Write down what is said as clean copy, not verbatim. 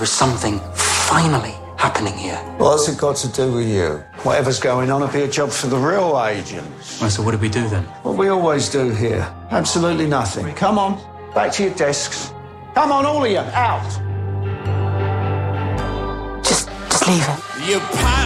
was something finally happening here. What's it got to do with you? Whatever's going on will be a job for the real agents. Well, so what do we do then? What we always do here. Absolutely nothing. Come on, back to your desks. Come on, all of you, out. Just leave it.